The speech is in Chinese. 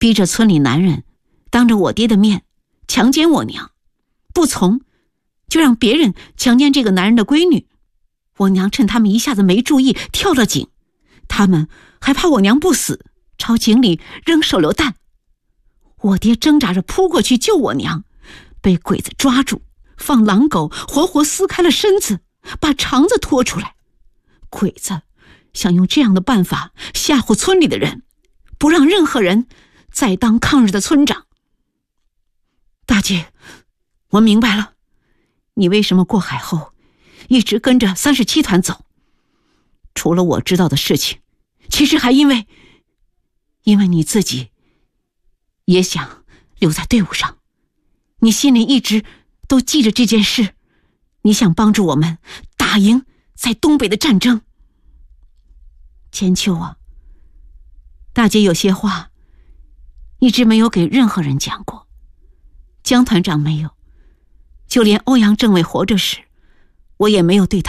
逼着村里男人当着我爹的面强奸我娘，不从就让别人强奸这个男人的闺女。我娘趁他们一下子没注意跳了井，他们还怕我娘不死，朝井里扔手榴弹。我爹挣扎着扑过去救我娘，被鬼子抓住，放狼狗活活撕开了身子，把肠子拖出来。鬼子想用这样的办法吓唬村里的人，不让任何人再当抗日的村长。大姐，我明白了，你为什么过海后一直跟着37团走。除了我知道的事情，其实还因为你自己也想留在队伍上，你心里一直都记着这件事，你想帮助我们打赢在东北的战争。千秋啊，大姐有些话一直没有给任何人讲过，江团长没有，就连欧阳政委活着时，我也没有对他